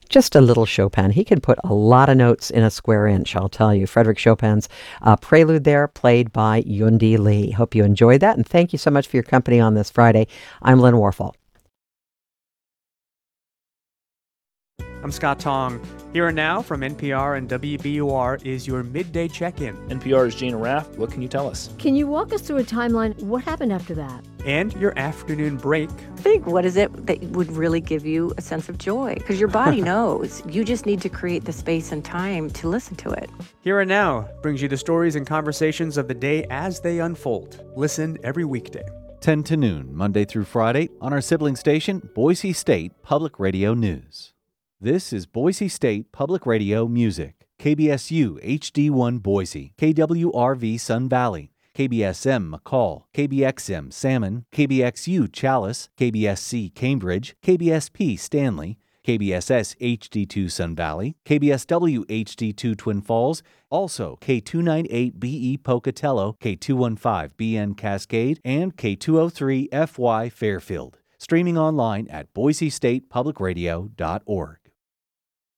just a little Chopin. He can put a lot of notes in a square inch, I'll tell you. Frederick Chopin's prelude there, played by Yundi Lee. Hope you enjoyed that, and thank you so much for your company on this Friday. I'm Lynn Warfel. I'm Scott Tong. Here and now from NPR and WBUR is your midday check-in. NPR's Gina Raff. What can you tell us? Can you walk us through a timeline? What happened after that? And your afternoon break. Think, what is it that would really give you a sense of joy? Because your body knows. You just need to create the space and time to listen to it. Here and Now brings you the stories and conversations of the day as they unfold. Listen every weekday. 10 to noon, Monday through Friday, on our sibling station, Boise State Public Radio News. This is Boise State Public Radio Music. KBSU HD1 Boise, KWRV Sun Valley, KBSM McCall, KBXM Salmon, KBXU Chalice, KBSC Cambridge, KBSP Stanley, KBSS HD2 Sun Valley, KBSW HD2 Twin Falls, also K298BE Pocatello, K215BN Cascade, and K203FY Fairfield. Streaming online at boisestatepublicradio.org.